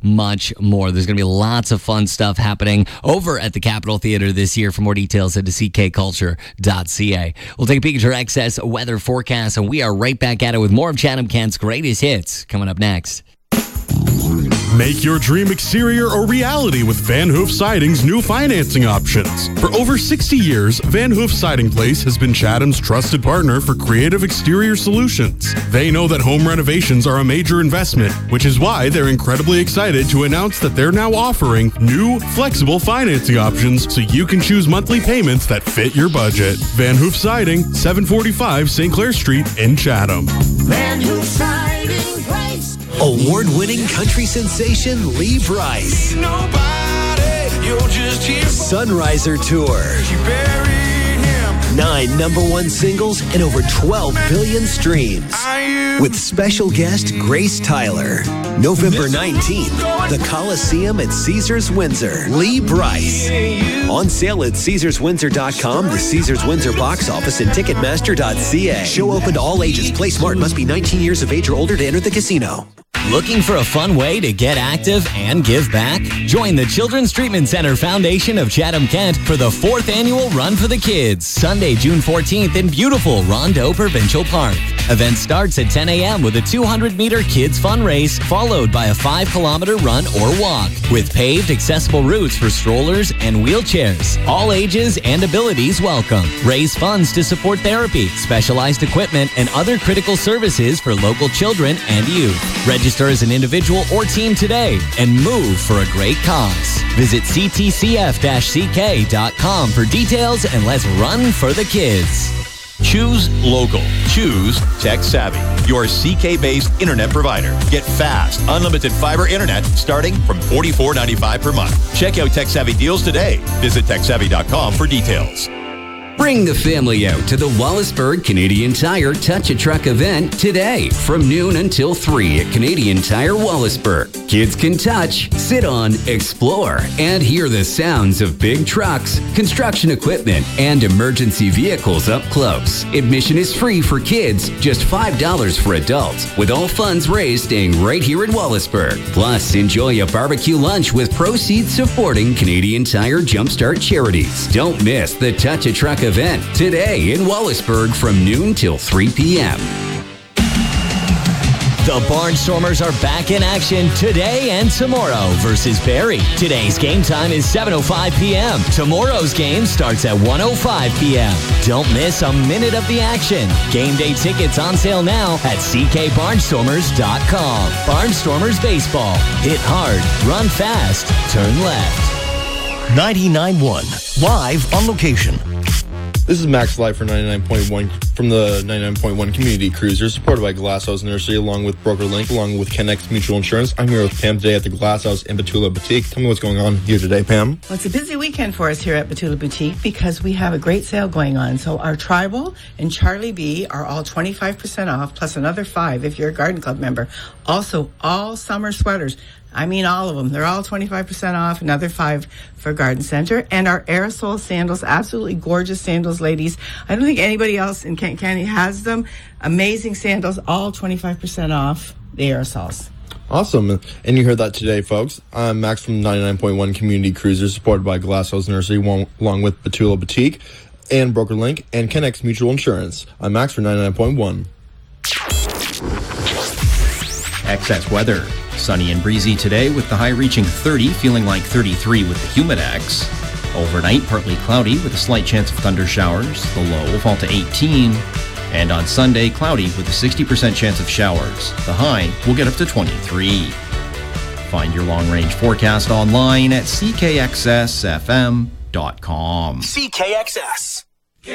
much more. There's going to be lots of fun stuff happening over at the Capitol Theater this year. For more details, head to ckculture.ca. We'll take a peek at your excess weather forecast, and we are right back at it with more of Chatham-Kent's greatest hits coming up next. Make your dream exterior a reality with Van Hoof Siding's new financing options. For over 60 years, Van Hoof Siding Place has been Chatham's trusted partner for creative exterior solutions. They know that home renovations are a major investment, which is why they're incredibly excited to announce that they're now offering new, flexible financing options so you can choose monthly payments that fit your budget. Van Hoof Siding, 745 St. Clair Street in Chatham. Van Hoof Siding Place. Award-winning country sensation Lee Brice. Sunriser Tour. 9 #1 singles and over 12 billion streams. With special guest Grace Tyler. November 19th, the Coliseum at Caesars Windsor. Lee Brice. On sale at CaesarsWindsor.com, the Caesars Windsor box office, and Ticketmaster.ca. Show open to all ages. Play smart. Must be 19 years of age or older to enter the casino. Looking for a fun way to get active and give back? Join the Children's Treatment Center Foundation of Chatham-Kent for the 4th annual Run for the Kids, Sunday, June 14th in beautiful Rondeau Provincial Park. Event starts at 10 a.m. with a 200-meter kids fun race, followed by a 5-kilometer run or walk, with paved, accessible routes for strollers and wheelchairs. All ages and abilities welcome. Raise funds to support therapy, specialized equipment, and other critical services for local children and youth. Register as an individual or team today and move for a great cause. Visit ctcf-ck.com for details, and let's run for the kids. Choose local. Choose Tech Savvy, your CK-based internet provider. Get fast, unlimited fiber internet starting from $44.95 per month. Check out Tech Savvy deals today. Visit techsavvy.com for details. Bring the family out to the Wallaceburg Canadian Tire Touch a Truck event today from noon until 3 at Canadian Tire Wallaceburg. Kids can touch, sit on, explore, and hear the sounds of big trucks, construction equipment, and emergency vehicles up close. Admission is free for kids, just $5 for adults, with all funds raised staying right here in Wallaceburg. Plus, enjoy a barbecue lunch with proceeds supporting Canadian Tire Jumpstart charities. Don't miss the Touch a Truck event today in Wallaceburg from noon till 3 p.m. The Barnstormers are back in action today and tomorrow versus Barrie. Today's game time is 7:05 p.m. Tomorrow's game starts at 1:05 p.m. Don't miss a minute of the action. Game day tickets on sale now at ckbarnstormers.com. Barnstormers Baseball. Hit hard, run fast, turn left. 99.1 live on location. This is Max Live for 99.1 from the 99.1 Community Cruiser, supported by Glasshouse Nursery, along with Broker Link, along with Kennex Mutual Insurance. I'm here with Pam today at the Glasshouse in Batula Boutique. Tell me what's going on here today, Pam. Well, it's a busy weekend for us here at Batula Boutique because we have a great sale going on. So our Tribal and Charlie B are all 25% off, plus another 5 if you're a Garden Club member. Also, all summer sweaters. I mean, all of them. They're all 25% off, another 5 for Garden Center. And our aerosol sandals, absolutely gorgeous sandals, ladies. I don't think anybody else in Kent County has them. Amazing sandals, all 25% off the aerosols. Awesome. And you heard that today, folks. I'm Max from 99.1 Community Cruiser, supported by Glasshouse Nursery, along with Batula Boutique and Broker Link and Kennex Mutual Insurance. I'm Max for 99.1. Excess weather. Sunny and breezy today with the high reaching 30, feeling like 33 with the Humidex. Overnight, partly cloudy with a slight chance of thunder showers. The low will fall to 18. And on Sunday, cloudy with a 60% chance of showers. The high will get up to 23. Find your long-range forecast online at ckxsfm.com. CKXS.